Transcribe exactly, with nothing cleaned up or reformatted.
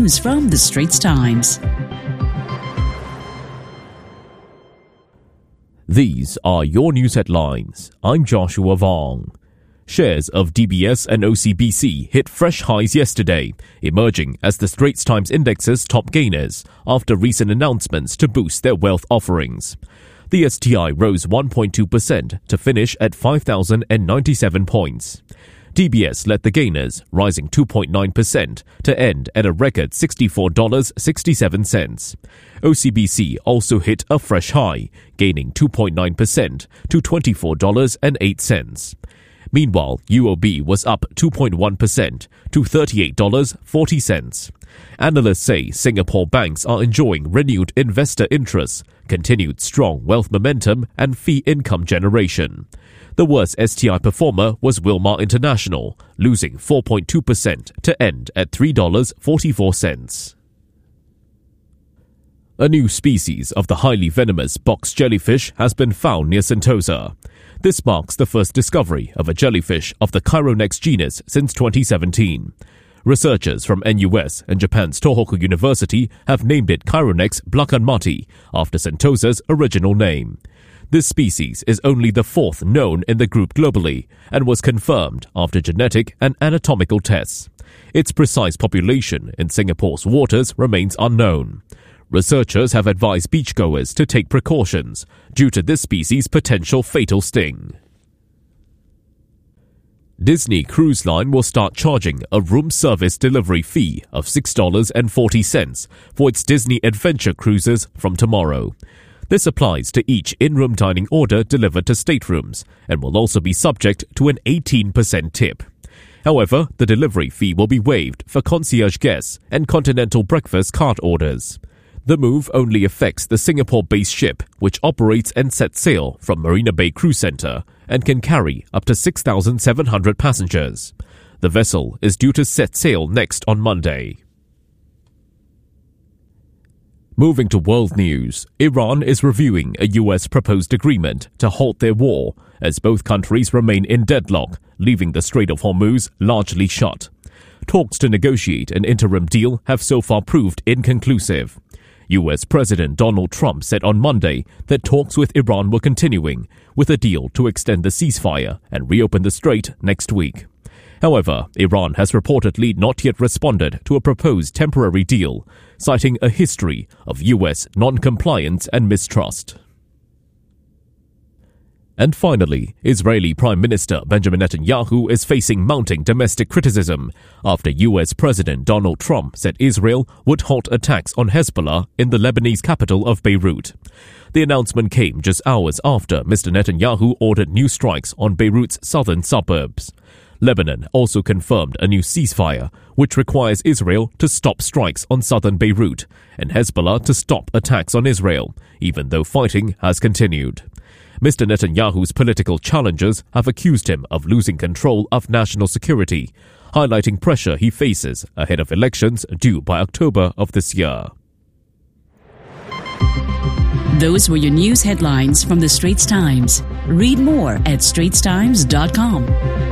News from The Straits Times. These are your news headlines. I'm Joshua Vong. Shares of D B S and O C B C hit fresh highs yesterday, emerging as the Straits Times Index's top gainers after recent announcements to boost their wealth offerings. The S T I rose one point two percent to finish at five thousand ninety-seven points. D B S led the gainers, rising two point nine percent to end at a record sixty-four dollars and sixty-seven cents. O C B C also hit a fresh high, gaining two point nine percent to twenty-four dollars and eight cents. Meanwhile, U O B was up two point one percent to thirty-eight dollars and forty cents. Analysts say Singapore banks are enjoying renewed investor interest, continued strong wealth momentum and fee income generation. The worst S T I performer was Wilmar International, losing four point two percent to end at three dollars and forty-four cents. A new species of the highly venomous box jellyfish has been found near Sentosa. This marks the first discovery of a jellyfish of the Chironex genus since twenty seventeen. Researchers from N U S and Japan's Tohoku University have named it Chironex blackhanmati after Sentosa's original name. This species is only the fourth known in the group globally and was confirmed after genetic and anatomical tests. Its precise population in Singapore's waters remains unknown. Researchers have advised beachgoers to take precautions due to this species' potential fatal sting. Disney Cruise Line will start charging a room service delivery fee of six dollars and forty cents for its Disney Adventure cruises from tomorrow. This applies to each in-room dining order delivered to staterooms and will also be subject to an eighteen percent tip. However, the delivery fee will be waived for concierge guests and continental breakfast card orders. The move only affects the Singapore-based ship, which operates and sets sail from Marina Bay Cruise Centre and can carry up to six thousand seven hundred passengers. The vessel is due to set sail next on Monday. Moving to world news, Iran is reviewing a U S proposed agreement to halt their war as both countries remain in deadlock, leaving the Strait of Hormuz largely shut. Talks to negotiate an interim deal have so far proved inconclusive. U S President Donald Trump said on Monday that talks with Iran were continuing, with a deal to extend the ceasefire and reopen the strait next week. However, Iran has reportedly not yet responded to a proposed temporary deal, citing a history of U S non-compliance and mistrust. And finally, Israeli Prime Minister Benjamin Netanyahu is facing mounting domestic criticism after U S President Donald Trump said Israel would halt attacks on Hezbollah in the Lebanese capital of Beirut. The announcement came just hours after Mister Netanyahu ordered new strikes on Beirut's southern suburbs. Lebanon also confirmed a new ceasefire, which requires Israel to stop strikes on southern Beirut and Hezbollah to stop attacks on Israel, even though fighting has continued. Mister Netanyahu's political challengers have accused him of losing control of national security, highlighting pressure he faces ahead of elections due by October of this year. Those were your news headlines from The Straits Times. Read more at straits times dot com.